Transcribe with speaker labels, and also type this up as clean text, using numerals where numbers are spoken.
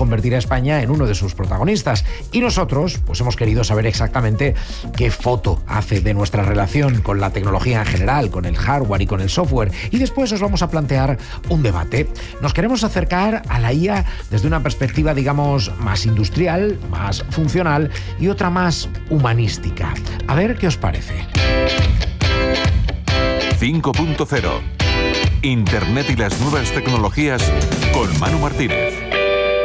Speaker 1: convertir a España en uno de sus protagonistas. Y nosotros, pues hemos querido saber exactamente qué foto hace de nuestra relación con la tecnología en general, con el hardware y con el software. Y después os vamos a plantear un debate. Nos queremos acercar a la IA desde una perspectiva, digamos, más industrial, más funcional y otra más humanística. A ver qué os parece.
Speaker 2: 5.0. Internet y las nuevas tecnologías con Manu Martínez.